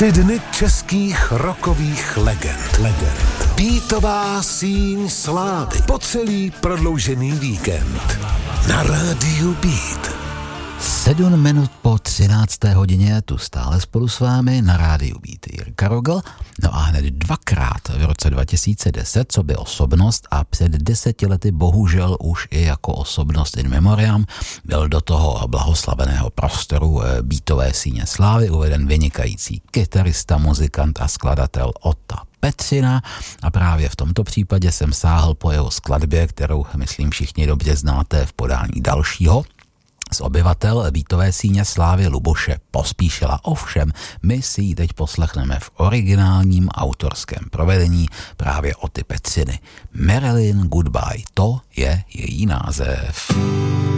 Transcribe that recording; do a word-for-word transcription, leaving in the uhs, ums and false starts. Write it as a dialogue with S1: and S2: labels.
S1: Tři dny českých rockových legend. legend. Beatová síň slávy. Po celý prodloužený víkend. Na rádiu Beat.
S2: Sedm minut po třinácté hodině tu stále spolu s vámi na rádiu Beat Jirka Rogl. No a hned dvakrát v roce dva tisíce deset, co by osobnost a před deseti lety bohužel už i jako osobnost in memoriam, byl do toho blahoslaveného prostoru beatové síně slávy uveden vynikající kytarista, muzikant a skladatel Ota Petřina a právě v tomto případě jsem sáhl po jeho skladbě, kterou myslím všichni dobře znáte v podání dalšího z obyvatel beatové síně slávy Luboše Pospíšila. Ovšem, my si ji teď poslechneme v originálním autorském provedení právě Oty Petřiny. Marilyn Goodbye, to je její název.